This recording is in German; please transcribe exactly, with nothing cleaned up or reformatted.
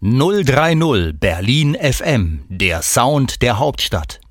null drei null Berlin F M, der Sound der Hauptstadt.